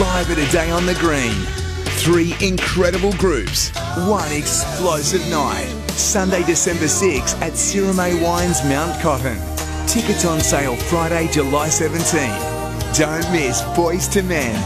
5 at a day on the green. 3 incredible groups. 1 explosive night. Sunday, December 6 at Sirame Wines, Mount Cotton. Tickets on sale Friday, July 17. Don't miss Boys to Men.